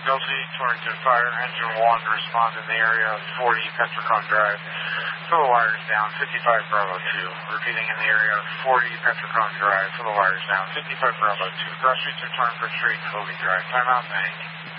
Delta Torrington Fire, Engine 1, respond in the area of 40 Petricon Drive. Fill the wires down, 55 Bravo 2. Repeating in the area of 40 Petricon Drive. Fill the wires down, 55 Bravo 2. Cross streets are torn for straight, Cody Drive. Timeout, thank you.